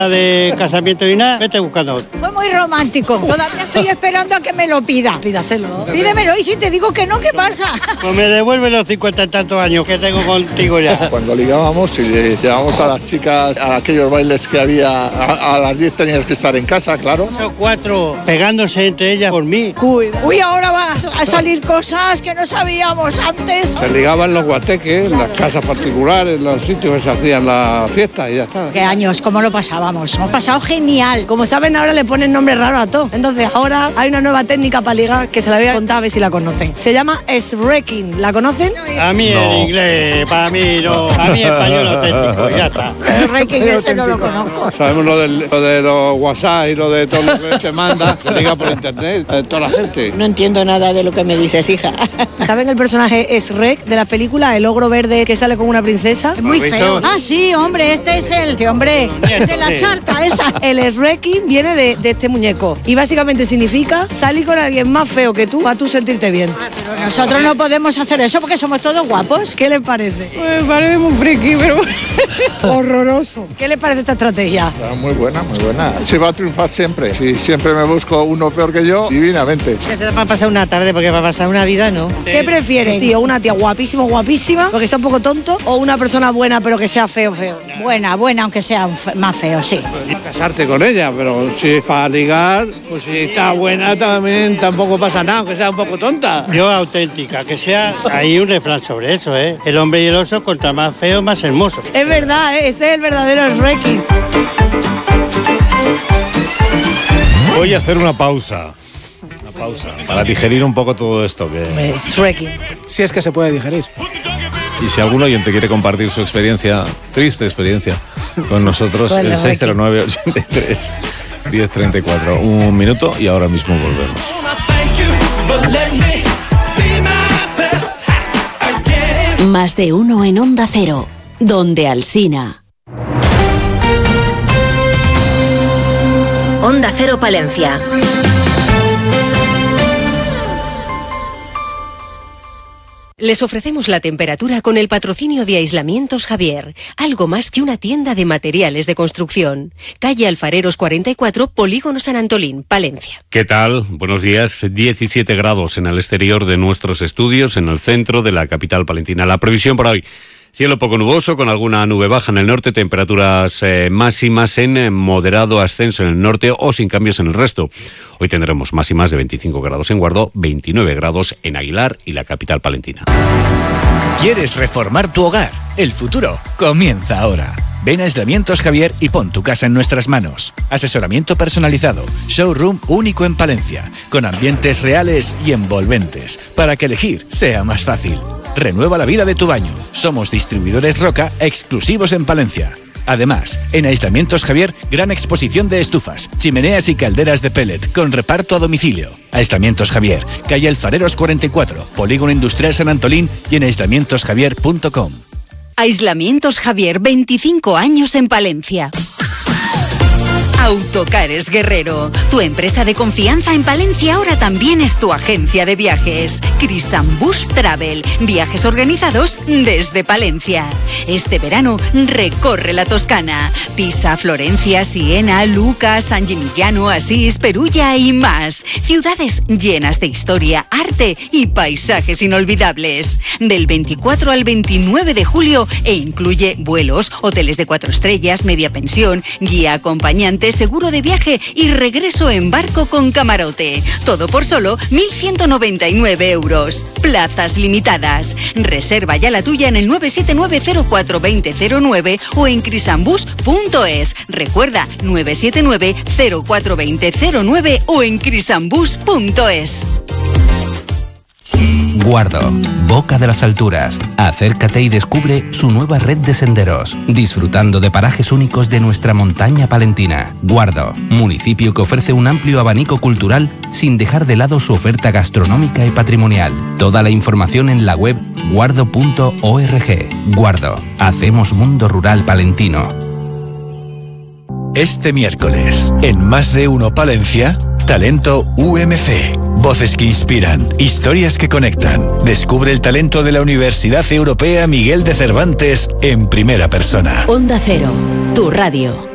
de casamiento y nada, vete buscando otro. Fue muy romántico. Todavía estoy esperando a que me lo pida. Pídaselo. Pídemelo y si te digo que no, ¿qué pasa? Pues me devuelve los 50 y tantos años que tengo contigo ya. Cuando ligábamos y llevábamos a las chicas a aquellos bailes que había, a las 10 tenías que estar en casa, claro. 4 pegándose entre ellas por mí. Uy, ahora van a salir cosas que no sabíamos antes. Se ligaban los guateques, las casas particulares, los sitios que se hacían la fiesta y ya está. ¿Qué años? ¿Cómo lo pasábamos? Hemos pasado genial. Como saben, ahora le ponen nombre raro a todo. Entonces, ahora hay una nueva técnica para ligar que se la voy a contar a ver si la conocen. Se llama S-Wrecking. ¿La conocen? A mí en inglés, para mí no. A mí español auténtico, ya está. El Wrecking ese no lo conozco. Sabemos lo de los WhatsApp y lo de todo lo que se manda, se liga por internet, toda la gente. No entiendo nada de lo que me dices, hija. ¿Saben el personaje S-Wreck de la película? El ogro verde que sale con una princesa. Es muy feo. Ah, sí, hombre, este es el hombre de la charca esa. El S-Wrecking viene de este muñeco y básicamente significa salir con alguien más feo que tú para tú sentirte bien. Pero nosotros no podemos hacer eso porque somos todos guapos. ¿Qué les parece? Pues parece muy friki, pero horroroso. ¿Qué les parece esta estrategia? Muy buena, muy buena. Se va a triunfar siempre. Si siempre me busco uno peor que yo, divinamente. que será para pasar una tarde, porque para pasar una vida no. ¿Qué prefieres, tío? ¿Una tía guapísima, guapísima, porque sea un poco tonto, o una persona buena pero que sea feo, feo? Buena, aunque sea más feo, sí. Casarte con ella, pero si es para ligar, pues si está buena también tampoco pasa nada, aunque sea un poco tonta. Yo auténtica, que sea, hay un refrán sobre eso, ¿eh? El hombre y el oso, contra más feo, más hermoso. Es verdad, ¿eh? Ese es el verdadero S-Wrecking. Voy a hacer una pausa para digerir un poco todo esto que... S-Wrecking. Si es que se puede digerir. Y si algún oyente quiere compartir su experiencia, triste experiencia, con nosotros, el 609-83-1034. Un minuto y ahora mismo volvemos. Más de uno en Onda Cero, donde Alsina. Onda Cero Palencia. Les ofrecemos la temperatura con el patrocinio de Aislamientos Javier, algo más que una tienda de materiales de construcción. Calle Alfareros 44, Polígono San Antolín, Palencia. ¿Qué tal? Buenos días. 17 grados en el exterior de nuestros estudios, en el centro de la capital palentina. La previsión para hoy: cielo poco nuboso, con alguna nube baja en el norte, temperaturas máximas en moderado ascenso en el norte o sin cambios en el resto. Hoy tendremos máximas de 25 grados en Guardo, 29 grados en Aguilar y la capital palentina. ¿Quieres reformar tu hogar? El futuro comienza ahora. Ven a Aislamientos Javier y pon tu casa en nuestras manos. Asesoramiento personalizado, showroom único en Palencia, con ambientes reales y envolventes, para que elegir sea más fácil. Renueva la vida de tu baño. Somos distribuidores Roca exclusivos en Palencia. Además, en Aislamientos Javier, gran exposición de estufas, chimeneas y calderas de pellet con reparto a domicilio. Aislamientos Javier, calle Alfareros 44, Polígono Industrial San Antolín y en aislamientosjavier.com. Aislamientos Javier, 25 años en Palencia. Autocares Guerrero, tu empresa de confianza en Palencia ahora también es tu agencia de viajes. Crisambus Travel, viajes organizados desde Palencia. Este verano recorre la Toscana, Pisa, Florencia, Siena, Lucca, San Gimignano, Asís, Perugia y más. Ciudades llenas de historia, arte y paisajes inolvidables. Del 24 al 29 de julio e incluye vuelos, hoteles de 4 estrellas, media pensión, guía acompañante, seguro de viaje y regreso en barco con camarote. Todo por solo 1.199 euros. Plazas limitadas. Reserva ya la tuya en el 979-042009 o en crisambus.es. Recuerda, 979-042009 o en crisambus.es. Guardo, Boca de las Alturas. Acércate y descubre su nueva red de senderos, disfrutando de parajes únicos de nuestra montaña palentina. Guardo, municipio que ofrece un amplio abanico cultural sin dejar de lado su oferta gastronómica y patrimonial. Toda la información en la web guardo.org. Guardo, hacemos mundo rural palentino. Este miércoles, en Más de Uno Palencia, Talento UMC. Voces que inspiran, historias que conectan. Descubre el talento de la Universidad Europea Miguel de Cervantes en primera persona. Onda Cero, tu radio.